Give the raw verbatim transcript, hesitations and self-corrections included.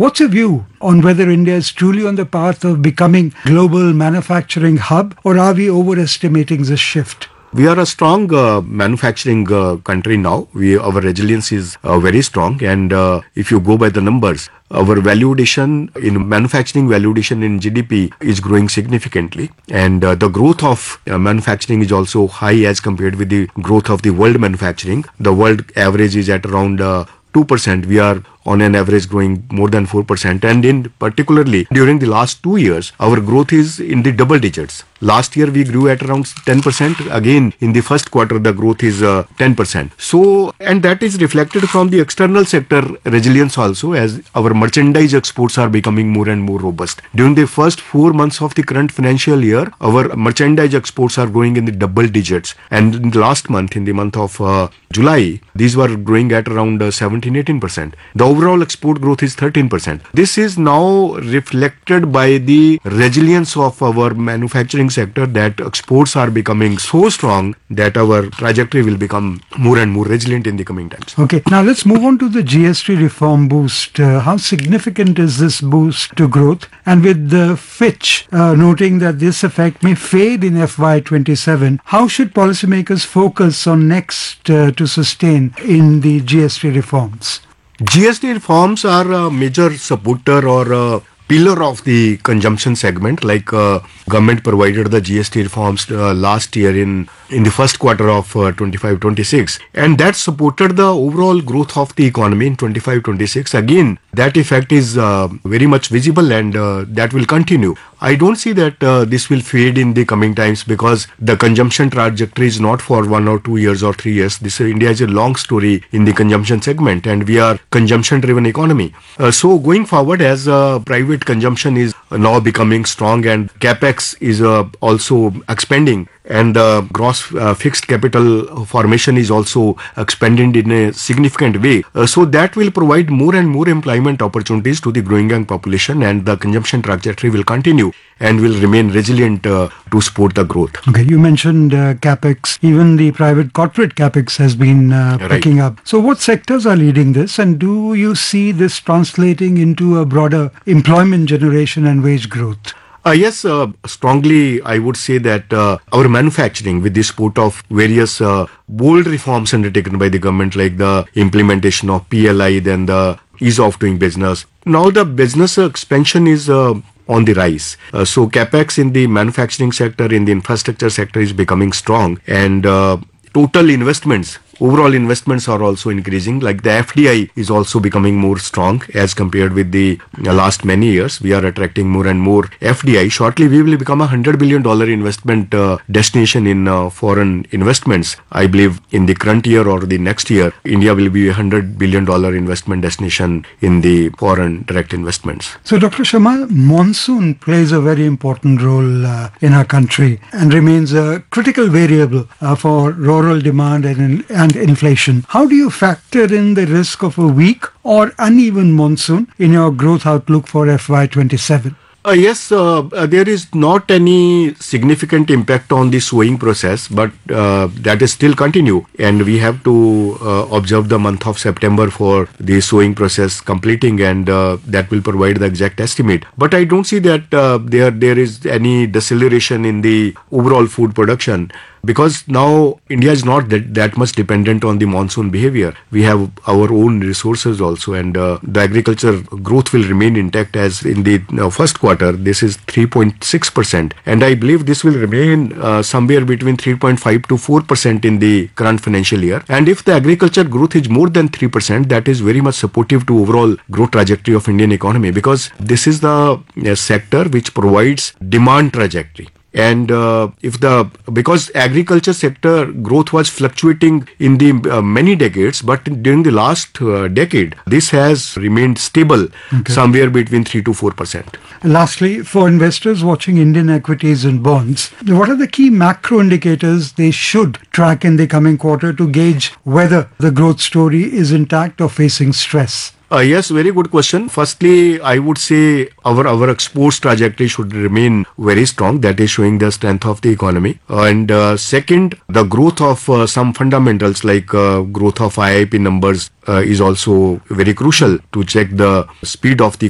What's your view on whether India is truly on the path of becoming global manufacturing hub, or are we overestimating this shift? We are a strong uh, manufacturing uh, country now. We, our resilience is uh, very strong, and uh, if you go by the numbers, our value addition in manufacturing value addition in G D P is growing significantly, and uh, the growth of uh, manufacturing is also high as compared with the growth of the world manufacturing. The world average is at around uh, two percent. We are on an average growing more than four percent, and in particularly during the last two years our growth is in the double digits. Last year we grew at around ten percent. Again in the first quarter the growth is uh, ten percent. So, and that is reflected from the external sector resilience also, as our merchandise exports are becoming more and more robust. During the first four months of the current financial year, our merchandise exports are growing in the double digits, and in the last month, in the month of uh, July, these were growing at around uh, seventeen to eighteen percent. The overall export growth is thirteen percent. This is now reflected by the resilience of our manufacturing sector, that exports are becoming so strong that our trajectory will become more and more resilient in the coming times. Okay, now let's move on to the G S T reform boost. Uh, how significant is this boost to growth? And with the Fitch uh, noting that this effect may fade in F Y twenty-seven, how should policymakers focus on next uh, to sustain in the G S T reforms? G S T reforms are a major supporter or a pillar of the consumption segment. Like uh, government provided the G S T reforms uh, last year in in the first quarter of uh, twenty-five twenty-six, and that supported the overall growth of the economy in twenty-five twenty-six. Again, that effect is uh, very much visible, and uh, that will continue. I don't see that uh, this will fade in the coming times, because the consumption trajectory is not for one or two years or three years. This uh, India is a long story in the consumption segment, and we are consumption-driven economy. Uh, so going forward, as uh, private consumption is now becoming strong and capex is uh, also expanding, and the gross uh, fixed capital formation is also expanded in a significant way. Uh, so that will provide more and more employment opportunities to the growing young population, and the consumption trajectory will continue and will remain resilient uh, to support the growth. Okay, you mentioned uh, capex. Even the private corporate capex has been uh, picking right. up. So what sectors are leading this, and do you see this translating into a broader employment generation and wage growth? Uh, yes, uh, strongly I would say that uh, our manufacturing, with the support of various uh, bold reforms undertaken by the government, like the implementation of P L I, then the ease of doing business. Now the business expansion is uh, on the rise. Uh, so capex in the manufacturing sector, in the infrastructure sector is becoming strong, and uh, total investments, overall investments are also increasing. Like the F D I is also becoming more strong as compared with the uh, last many years. We are attracting more and more F D I. Shortly, we will become a one hundred billion dollars investment uh, destination in uh, foreign investments. I believe in the current year or the next year, India will be a one hundred billion dollars investment destination in the foreign direct investments. So, Doctor Sharma, monsoon plays a very important role uh, in our country and remains a critical variable uh, for rural demand and, and inflation. How do you factor in the risk of a weak or uneven monsoon in your growth outlook for F Y twenty-seven? Uh, yes, uh, uh, there is not any significant impact on the sowing process, but uh, that is still continue, and we have to uh, observe the month of September for the sowing process completing, and uh, that will provide the exact estimate. But I don't see that uh, there there is any deceleration in the overall food production, because now India is not that, that much dependent on the monsoon behavior. We have our own resources also, and uh, the agriculture growth will remain intact. As in the uh, first quarter, this is three point six percent, and I believe this will remain uh, somewhere between three point five to four percent in the current financial year. And if the agriculture growth is more than three percent, that is very much supportive to overall growth trajectory of Indian economy, because this is the uh, sector which provides demand trajectory. And uh, if the because agriculture sector growth was fluctuating in the uh, many decades, but during the last uh, decade, this has remained stable, okay, somewhere between three to four percent. Lastly, for investors watching Indian equities and bonds, what are the key macro indicators they should track in the coming quarter to gauge whether the growth story is intact or facing stress? Uh, yes, very good question. Firstly, I would say our our exports trajectory should remain very strong. That is showing the strength of the economy. Uh, and uh, second, the growth of uh, some fundamentals like uh, growth of I I P numbers uh, is also very crucial to check the speed of the